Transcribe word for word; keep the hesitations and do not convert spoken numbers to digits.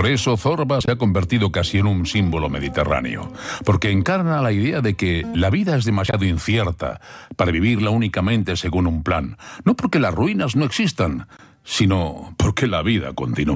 Por eso Zorba se ha convertido casi en un símbolo mediterráneo, porque encarna la idea de que la vida es demasiado incierta para vivirla únicamente según un plan, no porque las ruinas no existan, sino porque la vida continúa.